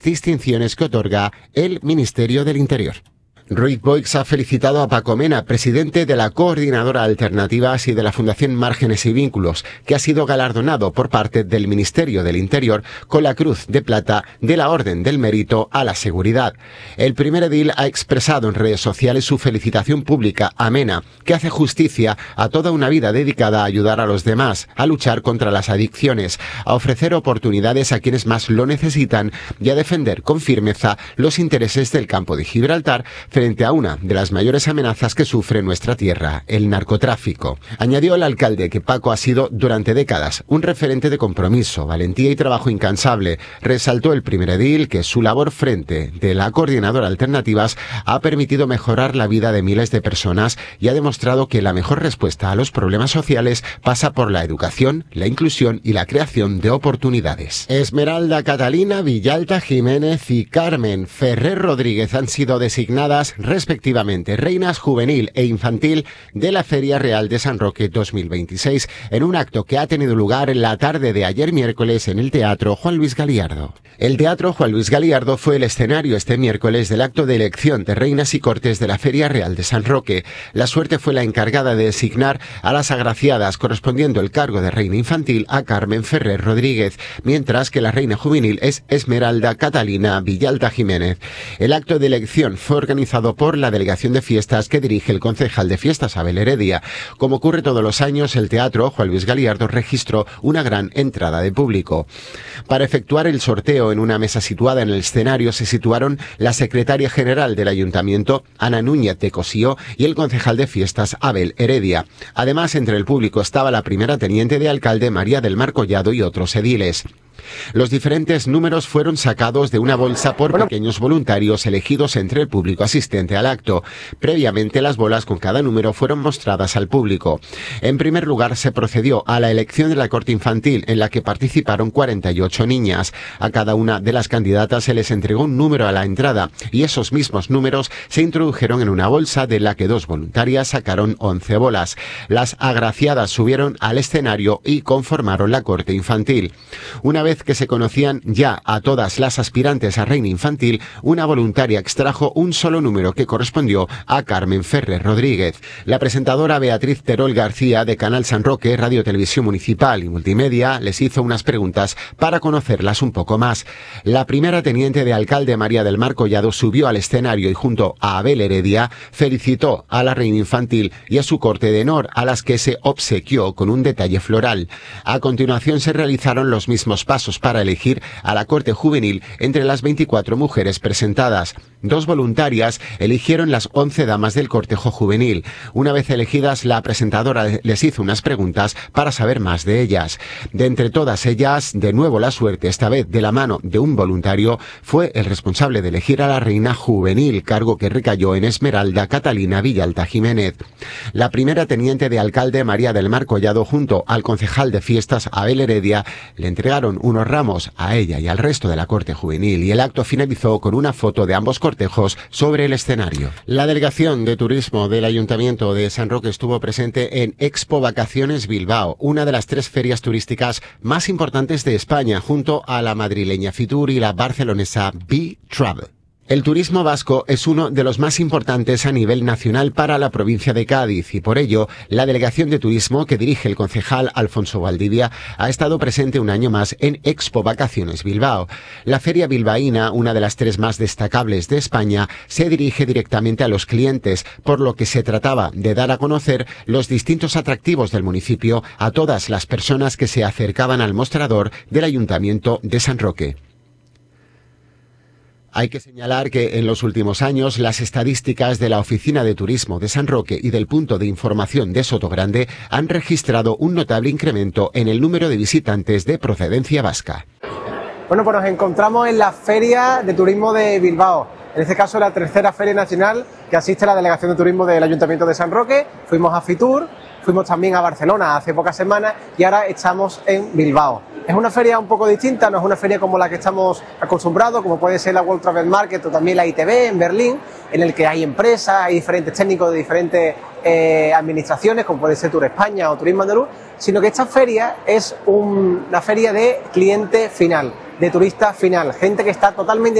distinciones que otorga el Ministerio del Interior. Ruiz Boix ha felicitado a Paco Mena, presidente de la Coordinadora Alternativas y de la Fundación Márgenes y Vínculos, que ha sido galardonado por parte del Ministerio del Interior con la Cruz de Plata de la Orden del Mérito a la Seguridad. El primer edil ha expresado en redes sociales su felicitación pública a Mena, que hace justicia a toda una vida dedicada a ayudar a los demás, a luchar contra las adicciones, a ofrecer oportunidades a quienes más lo necesitan y a defender con firmeza los intereses del campo de Gibraltar frente a una de las mayores amenazas que sufre nuestra tierra, el narcotráfico. Añadió el alcalde que Paco ha sido durante décadas un referente de compromiso, valentía y trabajo incansable. Resaltó el primer edil que su labor frente de la Coordinadora Alternativas ha permitido mejorar la vida de miles de personas y ha demostrado que la mejor respuesta a los problemas sociales pasa por la educación, la inclusión y la creación de oportunidades. Esmeralda Catalina Villalta Jiménez y Carmen Ferrer Rodríguez han sido designadas respectivamente reinas juvenil e infantil de la Feria Real de San Roque 2026 en un acto que ha tenido lugar en la tarde de ayer miércoles en el Teatro Juan Luis Galiardo. El Teatro Juan Luis Galiardo fue el escenario este miércoles del acto de elección de reinas y cortes de la Feria Real de San Roque. La suerte fue la encargada de designar a las agraciadas, correspondiendo el cargo de reina infantil a Carmen Ferrer Rodríguez, mientras que la reina juvenil es Esmeralda Catalina Villalta Jiménez. El acto de elección fue organizado por la Delegación de Fiestas que dirige el concejal de Fiestas, Abel Heredia. Como ocurre todos los años, el Teatro Juan Luis Galiardo registró una gran entrada de público. Para efectuar el sorteo en una mesa situada en el escenario se situaron la secretaria general del Ayuntamiento, Ana Núñez de Cosío, y el concejal de Fiestas, Abel Heredia. Además, entre el público estaba la primera teniente de alcalde, María del Mar Collado, y otros ediles. Los diferentes números fueron sacados de una bolsa por pequeños voluntarios elegidos entre el público asistente al acto. Previamente, las bolas con cada número fueron mostradas al público. En primer lugar, se procedió a la elección de la corte infantil, en la que participaron 48 niñas. A cada una de las candidatas se les entregó un número a la entrada, y esos mismos números se introdujeron en una bolsa de la que 2 voluntarias sacaron 11 bolas. Las agraciadas subieron al escenario y conformaron la corte infantil. Una vez que se conocían ya a todas las aspirantes a reina infantil, una voluntaria extrajo un solo número que correspondió a Carmen Ferrer Rodríguez. La presentadora Beatriz Terol García de Canal San Roque, Radio Televisión Municipal y Multimedia, les hizo unas preguntas para conocerlas un poco más. La primera teniente de alcalde, María del Mar Collado, subió al escenario y junto a Abel Heredia felicitó a la reina infantil y a su corte de honor, a las que se obsequió con un detalle floral. A continuación se realizaron los mismos pasos para elegir a la corte juvenil entre las 24 mujeres presentadas. 2 voluntarias eligieron las 11 damas del cortejo juvenil. Una vez elegidas, la presentadora les hizo unas preguntas para saber más de ellas. De entre todas ellas, de nuevo la suerte, esta vez de la mano de un voluntario, fue el responsable de elegir a la reina juvenil, cargo que recayó en Esmeralda Catalina Villalta Jiménez. La primera teniente de alcalde, María del Mar Collado, junto al concejal de Fiestas, Abel Heredia, le entregaron unos ramos a ella y al resto de la corte juvenil, y el acto finalizó con una foto de ambos cortejos sobre el escenario. La delegación de turismo del Ayuntamiento de San Roque estuvo presente en Expo Vacaciones Bilbao, una de las 3 ferias turísticas más importantes de España, junto a la madrileña Fitur y la barcelonesa B-Travel. El turismo vasco es uno de los más importantes a nivel nacional para la provincia de Cádiz y por ello la Delegación de Turismo que dirige el concejal Alfonso Valdivia ha estado presente un año más en Expo Vacaciones Bilbao. La feria bilbaína, una de las 3 más destacables de España, se dirige directamente a los clientes, por lo que se trataba de dar a conocer los distintos atractivos del municipio a todas las personas que se acercaban al mostrador del Ayuntamiento de San Roque. Hay que señalar que en los últimos años las estadísticas de la Oficina de Turismo de San Roque y del Punto de Información de Sotogrande han registrado un notable incremento en el número de visitantes de procedencia vasca. Bueno, pues nos encontramos en la Feria de Turismo de Bilbao. En este caso, la 3ª Feria Nacional que asiste la Delegación de Turismo del Ayuntamiento de San Roque. Fuimos a Fitur, fuimos también a Barcelona hace pocas semanas y ahora estamos en Bilbao. Es una feria un poco distinta, no es una feria como la que estamos acostumbrados, como puede ser la World Travel Market o también la ITB en Berlín, en el que hay empresas, hay diferentes técnicos de diferentes administraciones, como puede ser Tour España o Turismo Andaluz, sino que esta feria es una feria de cliente final. de turista final, gente que está totalmente